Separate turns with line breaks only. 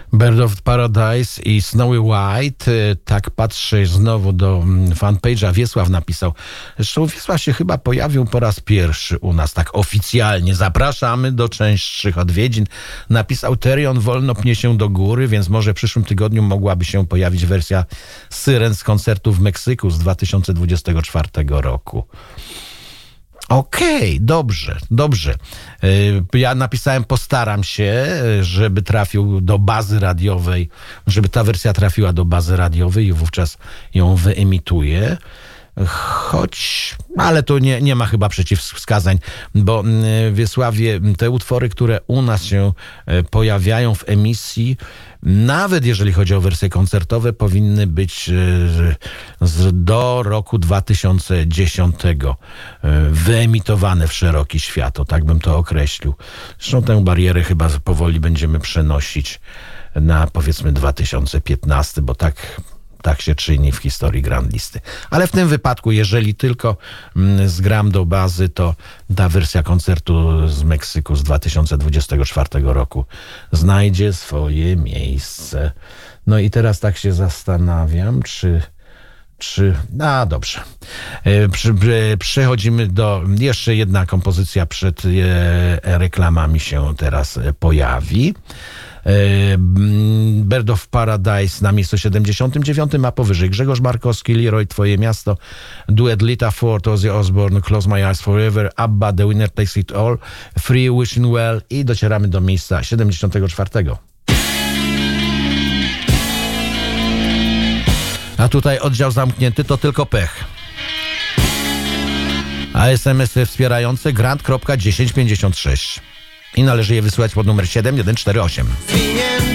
Bird of Paradise i Snowy White. Tak patrzę znowu do fanpage'a. Wiesław napisał. Zresztą Wiesław się chyba pojawił po raz pierwszy u nas tak oficjalnie. Zapraszamy do częstszych odwiedzin. Napisał Terion wolno pnie się do góry, więc może w przyszłym tygodniu mogłaby się pojawić wersja Syren z koncertu w Meksyku z 2024 roku. Okej, dobrze. Ja napisałem, postaram się, żeby trafił do bazy radiowej, żeby ta wersja trafiła do bazy radiowej i wówczas ją wyemituję. Ale to nie ma chyba przeciwwskazań, bo Wiesławie, te utwory, które u nas się pojawiają w emisji, nawet jeżeli chodzi o wersje koncertowe, powinny być do roku 2010 wyemitowane w szeroki świat, tak bym to określił. Zresztą tę barierę chyba powoli będziemy przenosić na, powiedzmy, 2015, bo tak się czyni w historii Grand Listy. Ale w tym wypadku, jeżeli tylko zgram do bazy, to ta wersja koncertu z Meksyku z 2024 roku znajdzie swoje miejsce. No i teraz tak się zastanawiam, dobrze. Przechodzimy do... Jeszcze jedna kompozycja przed reklamami się teraz pojawi. Bird of Paradise na miejscu 79, a powyżej Grzegorz Markowski, Leroy Twoje miasto, duet Lita Ford, Ozzy Osbourne, Close My Eyes Forever, ABBA, The Winner Takes It All, Free Wishing Well i docieramy do miejsca 74. A tutaj oddział zamknięty to tylko pech. A SMS-y wspierające grant.1056 i należy je wysłać pod numer 7148.